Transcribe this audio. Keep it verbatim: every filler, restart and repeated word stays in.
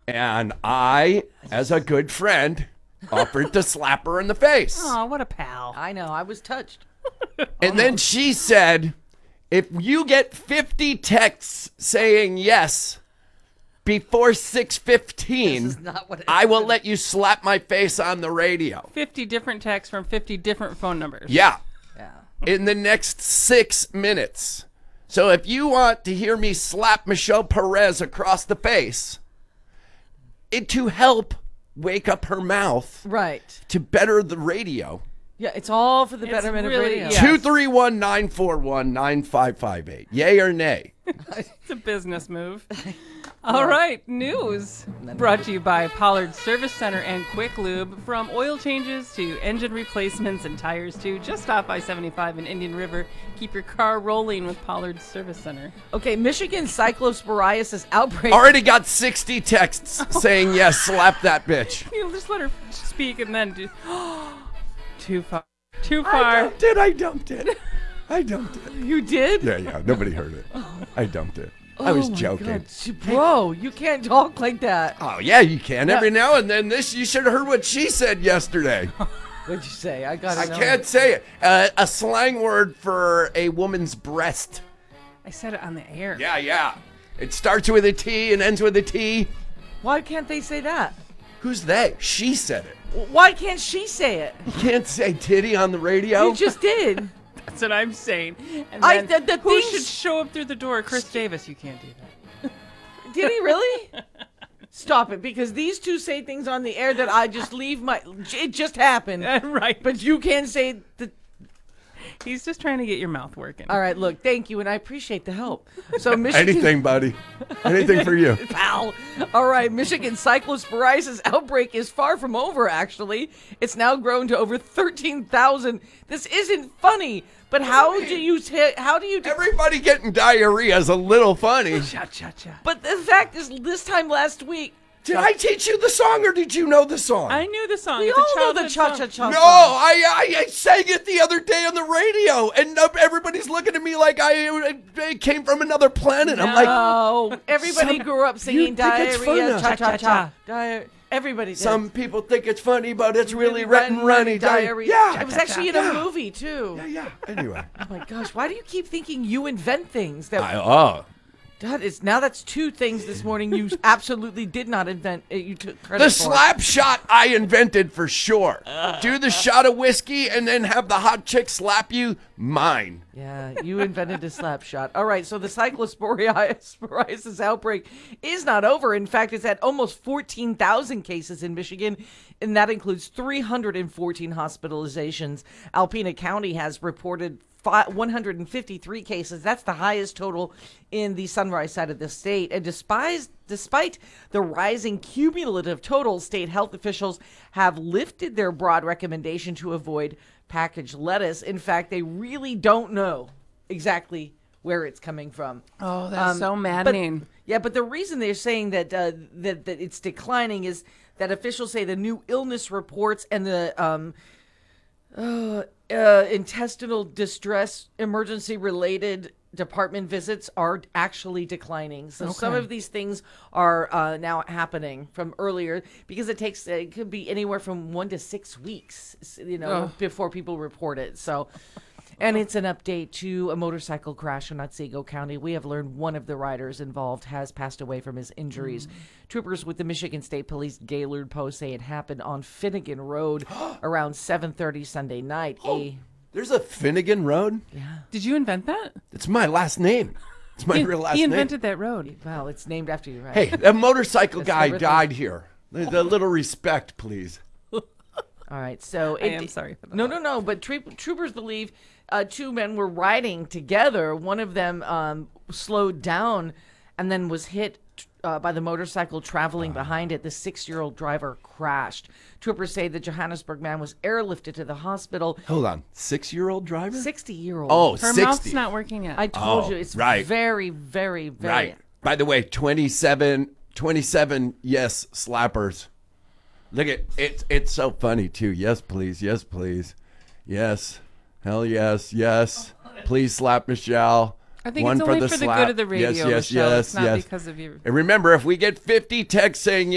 And I, as a good friend, offered to slap her in the face. Oh, what a pal. I know. I was touched. And then she said, if you get fifty texts saying yes before six fifteen, This is not what it I will said. let you slap my face on the radio. fifty different texts from fifty different phone numbers. Yeah. Yeah. In the next six minutes. So if you want to hear me slap Michelle Perez across the face, it to help wake up her mouth Right. to better the radio. Yeah, it's all for the It's betterment really- of radio. yeah. two three one, nine four one, nine five five eight. Yay or nay? It's a business move. All right, news brought to you by Pollard Service Center and Quick Lube. From oil changes to engine replacements and tires too, just stop I seventy-five in Indian River. Keep your car rolling with Pollard Service Center. Okay, Michigan cyclosporiasis outbreak. Already got sixty texts saying yes, slap that bitch. You know, just let her speak and then do. Too far. Too I far. dumped it, I dumped it. I dumped it. You did? Yeah, yeah, nobody heard it. I dumped it. I was Oh my joking. God. She- Bro, you can't talk like that. Oh, yeah, you can. Every now and then this, you should have heard what she said yesterday. What'd you say? I got I know. can't say it. Uh, a slang word for a woman's breast. I said it on the air. Yeah, yeah. It starts with a T and ends with a T. Why can't they say that? Who's they? She said it. Why can't she say it? You can't say titty on the radio. You just did. That's what I'm saying. And I- then the- the who things- should show up through the door? Chris Davis. You can't do that. Did he really? Stop it, because these two say things on the air that I just leave my. It just happened. Right. But you can't say the. He's just trying to get your mouth working. All right, look, thank you, and I appreciate the help. So Michigan. Anything, buddy. Anything for you. Pal. All right, Michigan cyclosporiasis outbreak is far from over, actually. It's now grown to over thirteen thousand. This isn't funny, but how do you t- how do you de- Everybody getting diarrhea is a little funny. Cha cha cha. But the fact is, this time last week, Did I teach you the song or did you know the song? I knew the song. we It's a all know the childhood cha cha song. cha. No, I, I I sang it the other day on the radio, and uh, everybody's looking at me like I, I came from another planet. I'm like, Oh, everybody Some- grew up singing you think it's fun diarrhea, now. cha cha cha. Cha-cha-cha. Diar- Everybody did. some people think it's funny, but it's really Run, run, runny diarrhea. Yeah, It was actually in a yeah. movie too. Yeah, yeah. Anyway, Oh my gosh, why do you keep thinking you invent things that I, oh, God, it's now that's two things this morning you absolutely did not invent. uh, You took credit the for. slap shot I invented for sure. Do the shot of whiskey and then have the hot chick slap you. Mine. Yeah, you invented a slap shot. All right, so the cyclosporiasis outbreak is not over. In fact, it's at almost fourteen thousand cases in Michigan, and that includes three hundred fourteen hospitalizations. Alpena County has reported fi- one hundred fifty-three cases. That's the highest total in the Sunrise side of the state. And despite, despite the rising cumulative total, state health officials have lifted their broad recommendation to avoid packaged lettuce. In fact, they really don't know exactly where it's coming from. Oh, that's Um, so but- maddening. yeah, but the reason they're saying that, uh, that that it's declining is that officials say the new illness reports and the um, uh, uh, intestinal distress emergency related department visits are actually declining. So some Okay. of these things are uh, now happening from earlier because it takes it could be anywhere from one to six weeks, you know, Ugh. before people report it. So. And it's an update to a motorcycle crash in Otsego County. We have learned one of the riders involved has passed away from his injuries. Troopers with the Michigan State Police Gaylord Post say it happened on Finnegan Road around seven thirty Sunday night. A There's a Finnegan Road. Did you invent that? It's my last name. It's my he, real last he name. invented that road. well, it's named after you, right? Hey, a motorcycle That's guy everything. died here. The, the little respect, please. All right, so I it- am sorry for that. No, no, no. But troop, troopers believe uh, two men were riding together. One of them um, slowed down and then was hit uh, by the motorcycle traveling behind it. The six-year-old driver crashed. Troopers say the Johannesburg man was airlifted to the hospital. Hold on. Six-year-old driver? sixty-year-old. Oh, Her sixty. mouth's not working yet. I told Oh, you it's right. very, very, very. Right. By the way, twenty-seven, twenty-seven yes slappers. Look at it. It's so funny, too. Yes, please. Yes, please. Yes. Hell yes. Yes. Please slap Michelle. I think One it's only for for the the slap. good of the radio, Yes, yes, Michelle. yes, It's not yes. because of you. And remember, if we get fifty texts saying